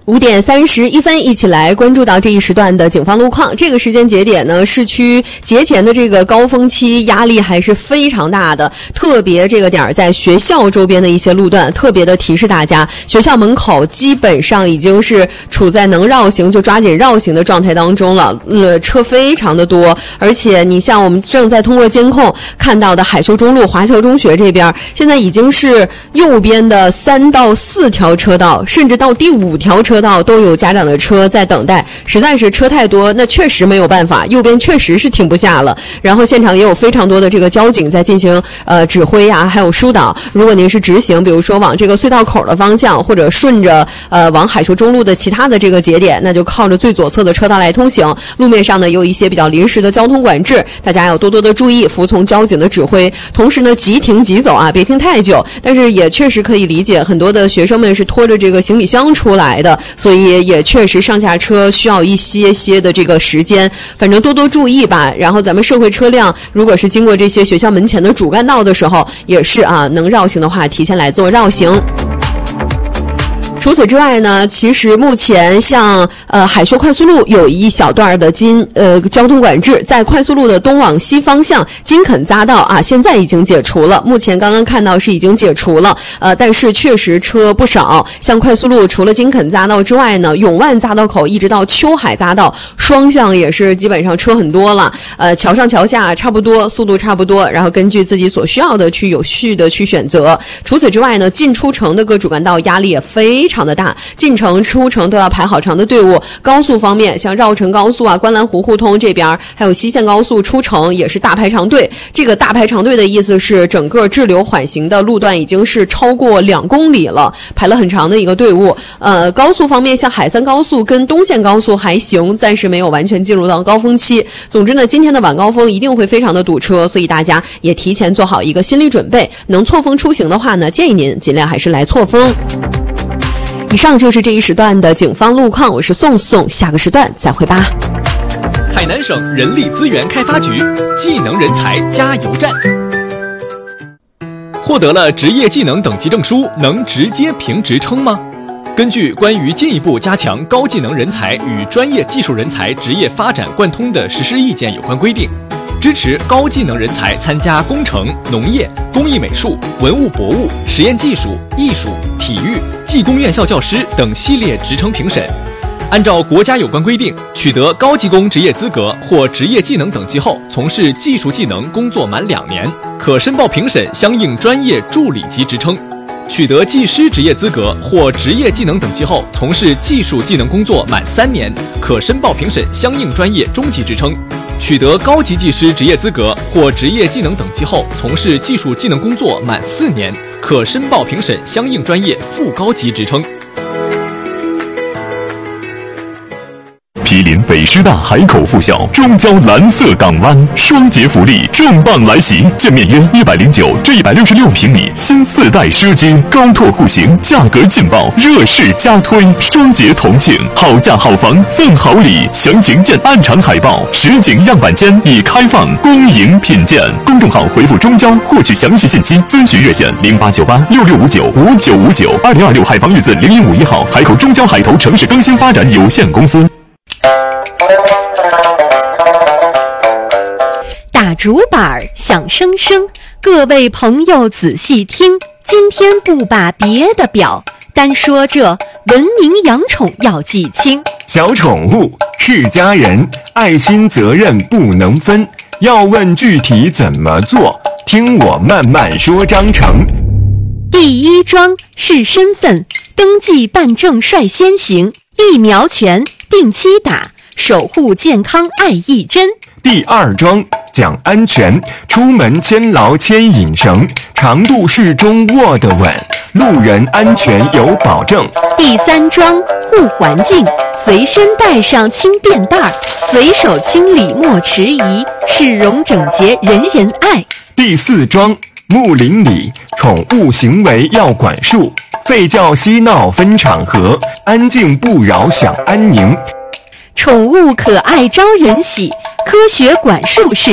5点31分，一起来关注到这一时段的警方路况。这个时间节点呢，市区节前的这个高峰期压力还是非常大的，特别这个点在学校周边的一些路段，特别的提示大家，学校门口基本上已经是处在能绕行就抓紧绕行的状态当中了，车非常的多，而且你像我们正在通过监控看到的海秀中路华侨中学这边，现在已经是右边的3到4条车道，甚至到第5条车道都有家长的车在等待，实在是车太多，那确实没有办法，右边确实是停不下了。然后现场也有非常多的这个交警在进行指挥啊，还有疏导。如果您是直行，比如说往这个隧道口的方向，或者顺着往海秀中路的其他的这个节点，那就靠着最左侧的车道来通行。路面上呢有一些比较临时的交通管制，大家要多多的注意，服从交警的指挥。同时呢，即停即走啊，别停太久。但是也确实可以理解，很多的学生们是拖着这个行李箱出来的，所以也确实上下车需要一些的这个时间，反正多多注意吧。然后咱们社会车辆如果是经过这些学校门前的主干道的时候，也是能绕行的话提前来做绕行。除此之外呢，其实目前像海秀快速路有一小段的交通管制，在快速路的东往西方向金肯匝道啊，现在已经解除了。目前刚刚看到是已经解除了，但是确实车不少。像快速路除了金肯匝道之外呢，永万匝道口一直到秋海匝道，双向也是基本上车很多了。桥上桥下差不多，速度差不多，然后根据自己所需要的去有序的去选择。除此之外呢，进出城的各主干道压力也非常的大，进城出城都要排好长的队伍。高速方面，像绕城高速啊、观澜湖互通这边，还有西线高速出城也是大排长队。这个大排长队的意思是，整个滞留缓行的路段已经是超过2公里了，排了很长的一个队伍。高速方面，像海三高速跟东线高速还行，暂时没有完全进入到高峰期。总之呢，今天的晚高峰一定会非常的堵车，所以大家也提前做好一个心理准备。能错峰出行的话呢，建议您尽量还是来错峰。以上就是这一时段的警方路况，我是宋宋，下个时段再会吧。 海南省人力资源开发局技能人才加油站，获得了职业技能等级证书，能直接评职称吗？根据关于进一步加强高技能人才与专业技术人才职业发展贯通的实施意见有关规定，支持高技能人才参加工程、农业、工艺美术、文物博物、实验技术、艺术、体育、技工院校教师等系列职称评审。按照国家有关规定，取得高技工职业资格或职业技能等级后，从事技术技能工作满2年，可申报评审相应专业助理级职称。取得技师职业资格或职业技能等级后，从事技术技能工作满3年，可申报评审相应专业中级职称。取得高级技师职业资格或职业技能等级后，从事技术技能工作满4年，可申报评审相应专业副高级职称。 毗邻北师大海口附校中交蓝色港湾，双节福利重磅来袭，建面约109至166平米新4代奢居，高拓户型，价格劲爆，热势加推，双节同庆，好价好房赠好礼，详情见暗场海报。实景样板间已开放，恭迎品鉴。公众号回复中交获取详细信息，咨询热线089866595959，2026海防日子0月5号，海口中交海投城市更新发展有限公司。 打竹板响声声，各位朋友仔细听，今天不把别的表，单说这文明养宠要记清。 小宠物是家人，爱心责任不能分，要问具体怎么做，听我慢慢说章程。 第一桩是身份登记办证率先行，疫苗权定期打，守护健康爱一针。 第二桩讲安全，出门牵牢牵引绳，长度适中握得稳，路人安全有保证。 第三桩护环境，随身带上轻便袋，随手清理莫迟疑，市容整洁人人爱。 第四桩睦邻里，宠物行为要管束，吠叫嬉闹分场合，安静不扰享安宁。 宠物可爱招人喜，科学管束是